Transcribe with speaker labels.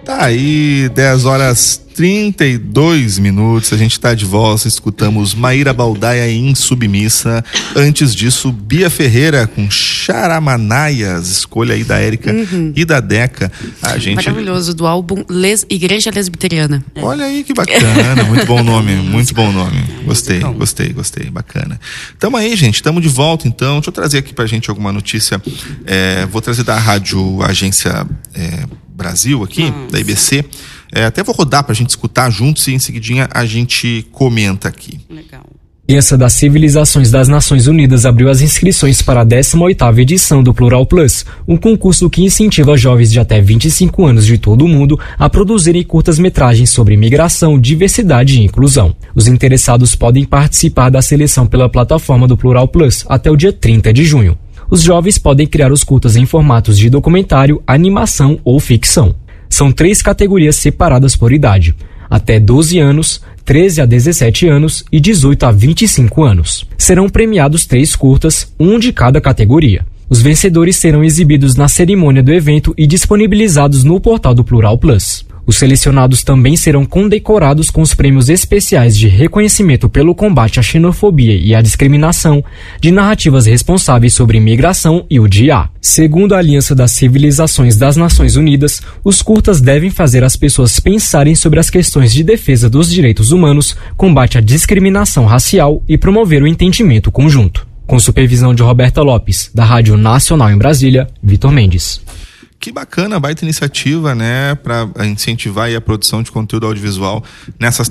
Speaker 1: Tá aí, 10h32, a gente tá de volta, escutamos Maíra Baldaia e Insubmissa. Antes disso, Bia Ferreira com Charamanaias, escolha aí da Érica e da Deca. A gente...
Speaker 2: Maravilhoso, do álbum Igreja Lesbiteriana.
Speaker 1: Olha aí que bacana, muito bom nome, muito bom nome. Gostei, bacana. Tamo aí, gente, tamo de volta então. Deixa eu trazer aqui pra gente alguma notícia. Vou trazer da Rádio Agência Brasil aqui, da IBC. Até vou rodar pra gente escutar juntos e em seguidinha a gente comenta aqui.
Speaker 2: Legal.
Speaker 3: A Aliança das Civilizações das Nações Unidas abriu as inscrições para a 18ª edição do Plural Plus, um concurso que incentiva jovens de até 25 anos de todo o mundo a produzirem curtas-metragens sobre migração, diversidade e inclusão. Os interessados podem participar da seleção pela plataforma do Plural Plus até o dia 30 de junho. Os jovens podem criar os curtas em formatos de documentário, animação ou ficção. São 3 categorias separadas por idade: até 12 anos, 13 a 17 anos e 18 a 25 anos. Serão premiados 3 curtas, um de cada categoria. Os vencedores serão exibidos na cerimônia do evento e disponibilizados no portal do Plural Plus. Os selecionados também serão condecorados com os prêmios especiais de reconhecimento pelo combate à xenofobia e à discriminação, de narrativas responsáveis sobre imigração e o DIA. Segundo a Aliança das Civilizações das Nações Unidas, os curtas devem fazer as pessoas pensarem sobre as questões de defesa dos direitos humanos, combate à discriminação racial e promover o entendimento conjunto. Com supervisão de Roberta Lopes, da Rádio Nacional em Brasília, Vitor Mendes.
Speaker 1: Que bacana, baita iniciativa, né, para incentivar aí a produção de conteúdo audiovisual nessas